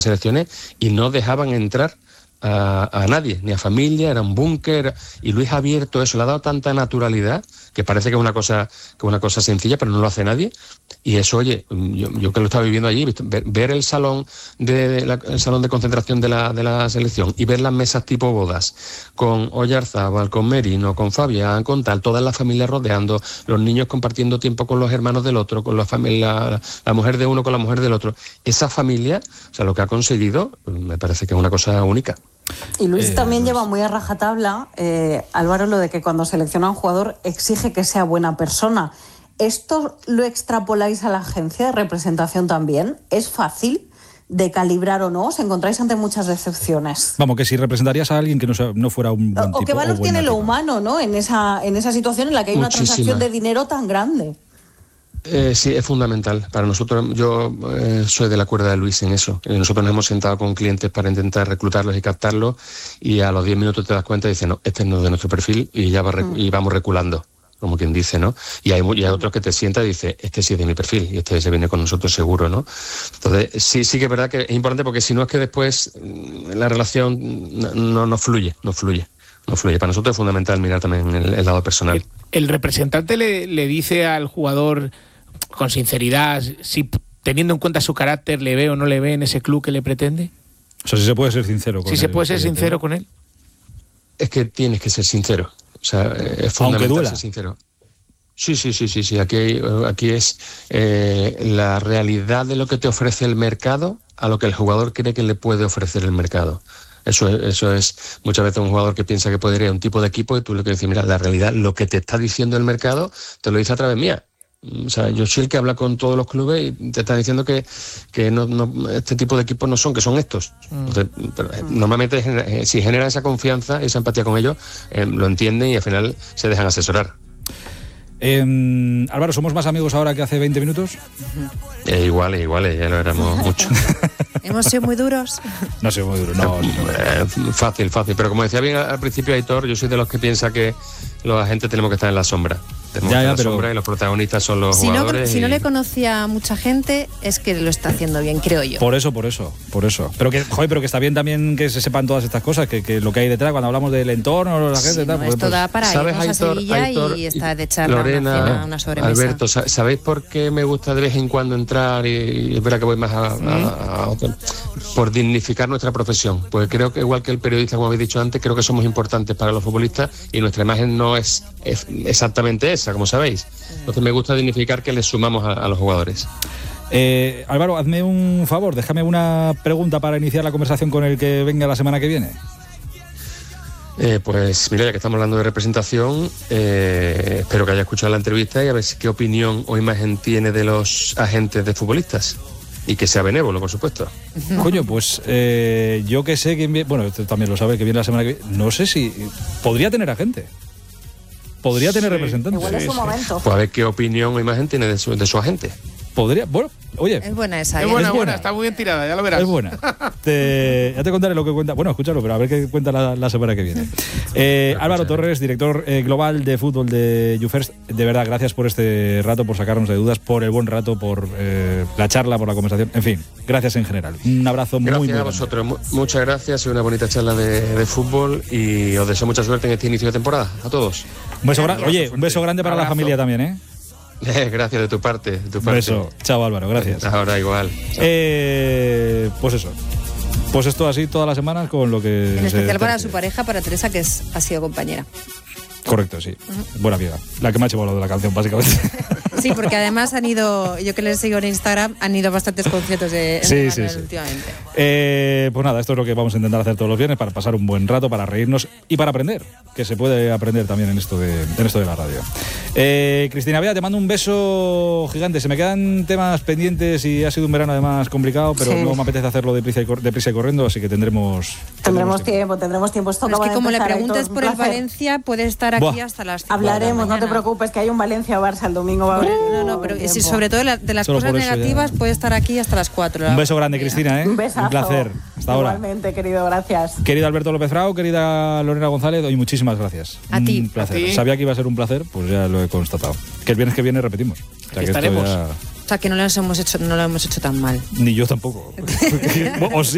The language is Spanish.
selecciones y no dejaban entrar a nadie, ni a familia, era un búnker, y Luis ha abierto eso, le ha dado tanta naturalidad que parece que es una cosa sencilla, pero no lo hace nadie. Y eso, oye, yo que lo estaba viviendo allí, ver el salón el salón de concentración de la selección y ver las mesas tipo bodas, con Oyarzábal, con Merino, con Fabián, con tal, todas las familias rodeando, los niños compartiendo tiempo con los hermanos del otro, con la mujer de uno con la mujer del otro. Esa familia, o sea, lo que ha conseguido, me parece que es una cosa única. Y Luis también lleva muy a rajatabla, Álvaro, lo de que cuando selecciona a un jugador exige que sea buena persona. ¿Esto lo extrapoláis a la agencia de representación también? ¿Es fácil de calibrar o no? ¿Os encontráis ante muchas decepciones? Vamos, que si representarías a alguien que no fuera un buen tipo. ¿O qué valor tiene lo humano, ¿no? En esa situación en la que hay una transacción de dinero tan grande. Sí, es fundamental. Para nosotros, yo soy de la cuerda de Luis en eso. Nosotros nos hemos sentado con clientes para intentar reclutarlos y captarlos, y a los 10 minutos te das cuenta y dices, no, este no es de nuestro perfil, y ya y vamos reculando, como quien dice, ¿no? Y hay otros que te sientan y dices, este sí es de mi perfil, y este se viene con nosotros seguro, ¿no? Entonces, sí que es verdad que es importante, porque si no es que después la relación no fluye. Para nosotros es fundamental mirar también el lado personal. El representante le dice al jugador con sinceridad si, teniendo en cuenta su carácter, le ve o no le ve en ese club que le pretende. O sea, si se puede ser sincero con él. Si se puede ser sincero con él. Es que tienes que ser sincero. O sea, es fundamental ser sincero. Sí. Aquí es la realidad de lo que te ofrece el mercado a lo que el jugador cree que le puede ofrecer el mercado. Eso es muchas veces un jugador que piensa que puede ir a un tipo de equipo, y tú le quieres decir, mira, la realidad, lo que te está diciendo el mercado, te lo dice a través mía. O sea, yo soy el que habla con todos los clubes y te está diciendo que no, este tipo de equipos no son, que son estos. Entonces, normalmente, si genera esa confianza, esa empatía con ellos, lo entienden y al final se dejan asesorar. Álvaro, ¿somos más amigos ahora que hace 20 minutos? Iguales, ya lo éramos mucho. ¿Hemos sido muy duros? No he sido muy duro, no. Fácil. Pero como decía bien al principio Aitor, yo soy de los que piensa que los agentes tenemos que estar en la sombra. Pero sombra, y los protagonistas son los jugadores. Si no le conocía a mucha gente, es que lo está haciendo bien, creo yo. Por eso. Pero que está bien también que se sepan todas estas cosas, que lo que hay detrás cuando hablamos del entorno, la gente, tal. Esto da para irnos a Sevilla y estar de charla, Lorena, una sobremesa. Alberto, ¿sabéis por qué me gusta de vez en cuando entrar? Y es verdad que voy más a otro, por dignificar nuestra profesión. Pues creo que, igual que el periodista, como habéis dicho antes, creo que somos importantes para los futbolistas, y nuestra imagen no es exactamente esa, como sabéis. Entonces me gusta dignificar que les sumamos a los jugadores. Álvaro, hazme un favor, déjame una pregunta para iniciar la conversación con el que venga la semana que viene. Pues mira, ya que estamos hablando de representación, espero que haya escuchado la entrevista y a ver qué opinión o imagen tiene de los agentes de futbolistas. Y que sea benévolo, por supuesto. Coño, pues yo que sé quién viene, bueno, esto también lo sabe, que viene la semana que viene, no sé si podría tener agente. Podría tener representantes. Igual es su momento. Pues a ver qué opinión o imagen tiene de su agente. Podría, bueno, oye. Es buena esa. Es buena, está muy bien tirada, ya lo verás. Es buena. Ya te contaré lo que cuenta. Bueno, escúchalo, pero a ver qué cuenta la semana que viene. Álvaro Torres, director global de fútbol de YouFirst. De verdad, gracias por este rato, por sacarnos de dudas, por el buen rato, por la charla, por la conversación. En fin, gracias en general. Un abrazo muy grande. Gracias a vosotros. Muchas gracias. Una bonita charla de fútbol, y os deseo mucha suerte en este inicio de temporada. A todos. Un beso grande. Oye, un beso grande para la familia también, ¿eh? Gracias de tu parte. Un beso. Chao, Álvaro, gracias. Ahora igual. Pues eso. Pues esto así todas las semanas con lo que... En especial para su pareja, para Teresa, que ha sido compañera. Correcto, sí. Buena amiga. La que me ha hecho lo de la canción, básicamente. Sí, porque además han ido, yo que les sigo en Instagram, han ido a bastantes conciertos de Manuel últimamente. Pues nada, esto es lo que vamos a intentar hacer todos los viernes, para pasar un buen rato, para reírnos y para aprender, que se puede aprender también en esto de la radio. Cristina Bea, te mando un beso gigante. Se me quedan temas pendientes y ha sido un verano además complicado, pero no me apetece hacerlo deprisa y corriendo, así que tendremos tiempo. Esto es que como le preguntes por el Valencia, puede estar aquí hasta las 5 Hablaremos, no te preocupes, que hay un Valencia-Barça el domingo. Va a haber pero sobre todo de las cosas negativas, puede estar aquí hasta las 4. Un beso grande, Cristina, ¿eh? Un besazo. Un placer. Hasta ahora. Igualmente, querido, gracias. Querido Alberto López Frao, querida Lorena González, doy muchísimas gracias. A ti. Un placer. A ti. Sabía que iba a ser un placer, pues ya lo he constatado. Que el viernes que viene repetimos. O sea, Aquí estaremos. O sea, que no lo hemos hecho tan mal. Ni yo tampoco. O sí.